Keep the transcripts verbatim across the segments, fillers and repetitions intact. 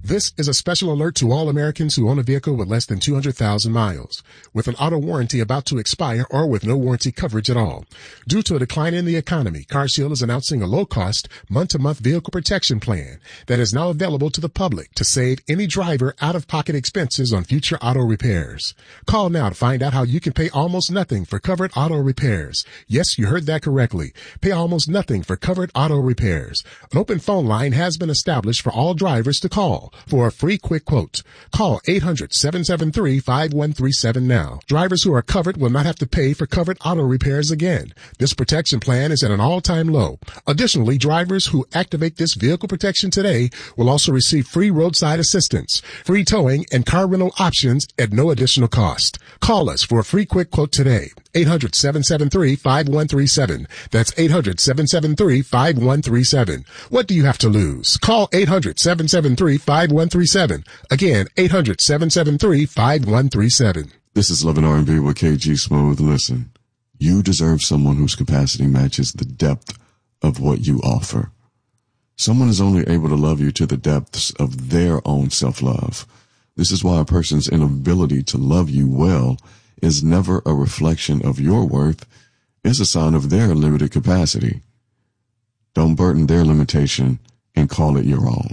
This is a special alert to all Americans who own a vehicle with less than two hundred thousand miles, with an auto warranty about to expire or with no warranty coverage at all. Due to a decline in the economy, CarShield is announcing a low-cost, month-to-month vehicle protection plan that is now available to the public to save any driver out-of-pocket expenses on future auto repairs. Call now to find out how you can pay almost nothing for covered auto repairs. Yes, you heard that correctly. Pay almost nothing for covered auto repairs. An open phone line has been established for all drivers to call for a free quick quote. Call eight hundred, seven seven three, five one three seven now. Drivers who are covered will not have to pay for covered auto repairs again. This protection plan is at an all-time low. Additionally, drivers who activate this vehicle protection today will also receive free roadside assistance, free towing, and car rental options at no additional cost. Call us for a free quick quote today. eight hundred, seven seven three, five one three seven. That's eight hundred, seven seven three, five one three seven. What do you have to lose? Call eight hundred, seven seven three, five one three seven. Again, eight hundred, seven seven three, five one three seven. This is Love and R and B with K G Smooth. Listen, you deserve someone whose capacity matches the depth of what you offer. Someone is only able to love you to the depths of their own self-love. This is why a person's inability to love you well is never a reflection of your worth. It's a sign of their limited capacity. Don't burden their limitation and call it your own.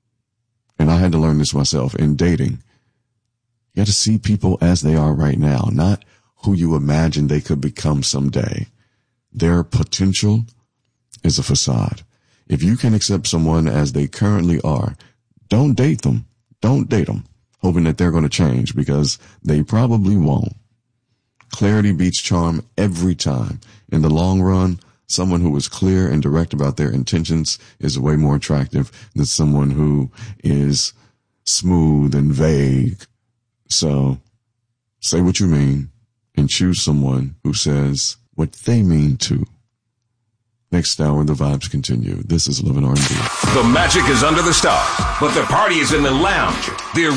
And I had to learn this myself in dating. You got to see people as they are right now, not who you imagine they could become someday. Their potential is a facade. If you can accept someone as they currently are, don't date them. Don't date them, hoping that they're going to change, because they probably won't. Clarity beats charm every time. In the long run, someone who is clear and direct about their intentions is way more attractive than someone who is smooth and vague. So say what you mean and choose someone who says what they mean too. Next hour, the vibes continue. This is Love and R and B. The magic is under the stars, but the party is in the lounge. The